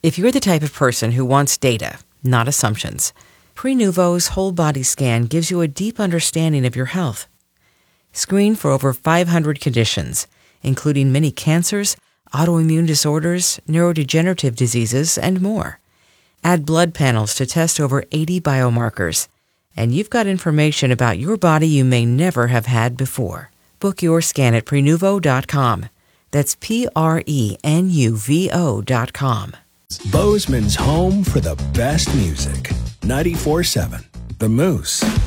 If you're the type of person who wants data, not assumptions, Prenuvo's whole body scan gives you a deep understanding of your health. Screen for over 500 conditions, including many cancers, autoimmune disorders, neurodegenerative diseases, and more. Add blood panels to test over 80 biomarkers, and you've got information about your body you may never have had before. Book your scan at Prenuvo.com. That's Prenuvo.com. Bozeman's home for the best music. 94.7 The Moose.